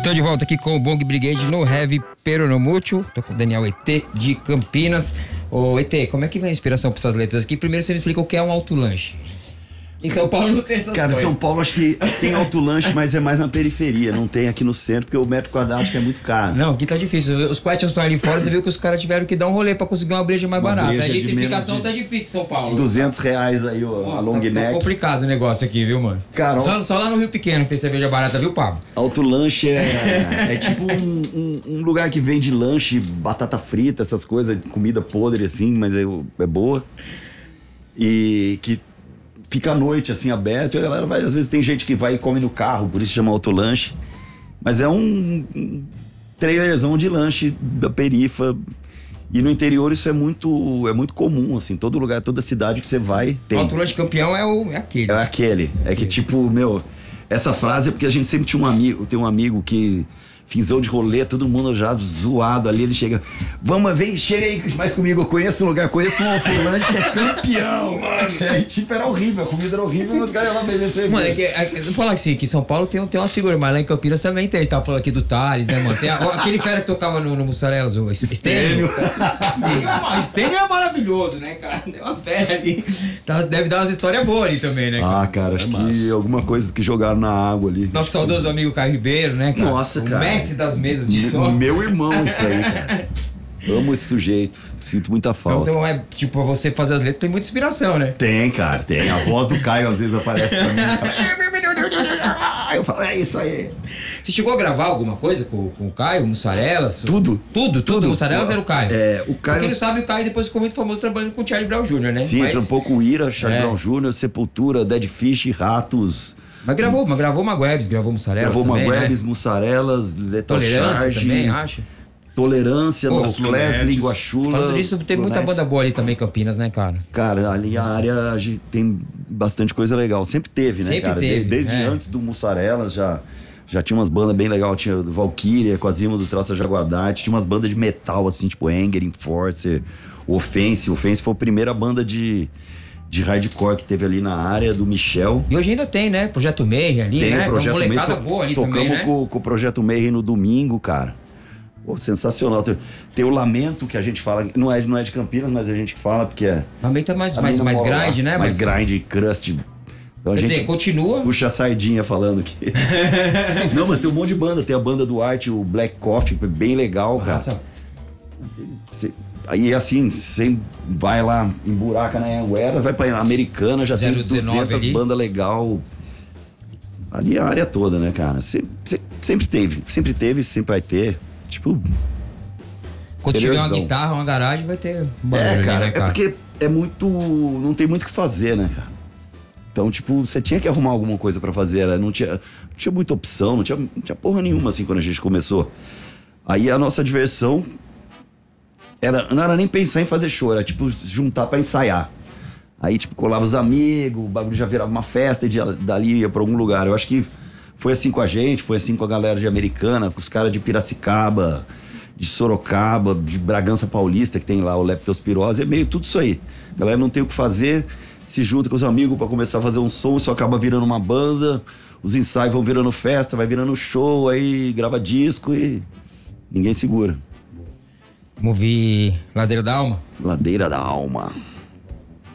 Tô de volta aqui com o Bong Brigade no Heavy Peronomútil. Tô com o Daniel ET de Campinas. Ô ET, como é que vem a inspiração pra essas letras aqui? Primeiro você me explica o que é um autolanche. Em São Paulo não tem essas Cara, coisas. São Paulo acho que tem autolanche, mas é mais na periferia. Não tem aqui no centro, porque o metro quadrado acho que é muito caro. Não, aqui tá difícil. Os questions estão ali fora, você viu que os caras tiveram que dar um rolê pra conseguir uma breja mais barata. A gentrificação tá difícil em São Paulo. R$200 aí a long neck. Tá complicado o negócio aqui, viu, mano? Cara, só lá no Rio Pequeno tem cerveja barata, viu, Pablo? Autolanche é tipo um lugar que vende lanche, batata frita, essas coisas, comida podre assim, mas é boa. E que fica à noite, assim, aberto. E a galera vai, às vezes tem gente que vai e come no carro, por isso chama autolanche. Mas é um trailerzão de lanche da perifa. E no interior isso é muito comum, assim. Todo lugar, toda cidade que você vai tem. O autolanche campeão é aquele. É aquele. É que tipo, meu... Essa frase é porque a gente sempre tinha tem um amigo que... Finzão de rolê, todo mundo já zoado ali, ele chega, chega aí mais comigo, eu conheço um lugar, conheço um autolanche que é campeão, mano. E aí, tipo, era horrível, a comida era horrível, mas os caras iam lá beber cerveja. Mano, vou falar assim, que em São Paulo tem umas figuras, mas lá em Campinas também tem, tava falando aqui do Thales, né, mano? Tem aquele fera que tocava no Mussarelas, o Stênio. O Stênio é maravilhoso, né, cara? Tem umas feras ali, deve dar umas histórias boas ali também, né, cara? Ah, cara, acho que alguma coisa que jogaram na água ali. Nosso saudoso amigo Caio Ribeiro, né, cara? Nossa, cara. Mestre das mesas de som. Meu irmão, isso aí, cara. Amo esse sujeito. Sinto muita falta. Então, tipo, você fazer as letras tem muita inspiração, né? Tem, cara, tem. A voz do Caio às vezes aparece pra mim. Eu falo, é isso aí. Você chegou a gravar alguma coisa com o Caio, Mussarelas? Tudo. Mussarelas era o Caio. O Caio. Porque ele sabe, o Caio depois ficou muito famoso trabalhando com o Charlie Brown Jr., né? Sim, trampou com o Ira, Charlie Brown Jr., Sepultura, Dead Fish, Ratos. Mas gravou Maguebs, gravou Mussarelas gravou também, Maguebs, né? Mussarelas, Lethal Tolerância Charge. também, acho. Tolerância, No Class, Língua Chula. Falando disso, tem muita banda boa ali também em Campinas, né, cara? Cara, ali a área a gente tem bastante coisa legal. Sempre teve, né, cara? Desde antes do Mussarelas já tinha umas bandas bem legais. Tinha do Valkyria, com a Zima do Traça Jaguardate. Tinha umas bandas de metal, assim, tipo Anger, Enforcer, Offense. Offense foi a primeira banda de hardcore que teve ali na área do Michel. E hoje ainda tem, né? Projeto Mayhem ali, tem, né? Projeto uma molecada boa ali também, né? Tocamos com o Projeto Mayhem no domingo, cara. Pô, sensacional. Tem o Lamento, que a gente fala, não é de Campinas, mas a gente fala porque é... Lamento é mais grind, né? Mais grind, crust. Então a gente continua... Puxa a sardinha falando que... Não, mas tem um monte de banda. Tem a banda do Arte, o Black Coffee, bem legal, cara. Nossa. Aí assim, você vai lá em Buraca, na Anguera, vai pra Americana, já tem 200 bandas legal. Ali a área toda, né, cara? Sempre teve, sempre vai ter. Tipo... Quando tiver uma guitarra, uma garagem, vai ter barulho, cara, né, cara? É porque é muito... Não tem muito o que fazer, né, cara? Então, tipo, você tinha que arrumar alguma coisa pra fazer. Não tinha muita opção, não tinha porra nenhuma, assim, quando a gente começou. Aí a nossa diversão... não era nem pensar em fazer show, era tipo juntar pra ensaiar. Aí tipo colava os amigos, o bagulho já virava uma festa e dali ia pra algum lugar. Eu acho que foi assim com a gente, foi assim com a galera de Americana, com os caras de Piracicaba, de Sorocaba, de Bragança Paulista, que tem lá o Leptospirose, é meio tudo isso aí. A galera não tem o que fazer, se junta com os amigos pra começar a fazer um som, isso acaba virando uma banda, os ensaios vão virando festa, vai virando show, aí grava disco e ninguém segura. Vamos ouvir Ladeira da Alma? Ladeira da Alma.